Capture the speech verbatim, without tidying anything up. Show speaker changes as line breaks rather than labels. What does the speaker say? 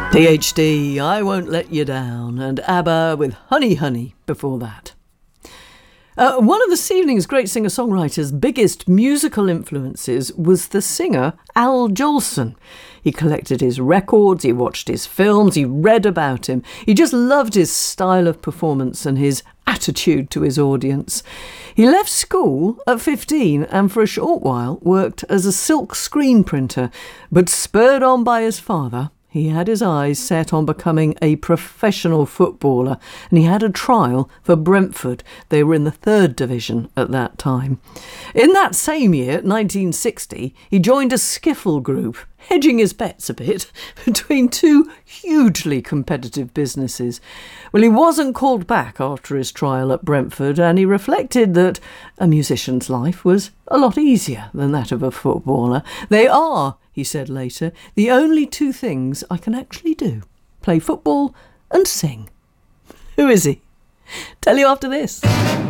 P H D, I Won't Let You Down, and ABBA with Honey Honey before that. Uh, one of this evening's great singer-songwriters' biggest musical influences was the singer Al Jolson. He collected his records, he watched his films, he read about him. He just loved his style of performance and his attitude to his audience. He left school at fifteen and for a short while worked as a silk screen printer, but spurred on by his father, he had his eyes set on becoming a professional footballer, and he had a trial for Brentford. They were in the third division at that time. In that same year, nineteen sixty, he joined a skiffle group, hedging his bets a bit between two hugely competitive businesses. Well, he wasn't called back after his trial at Brentford, and he reflected that a musician's life was a lot easier than that of a footballer. They are, he said later, the only two things I can actually do: play football and sing. Who is he? Tell you after this.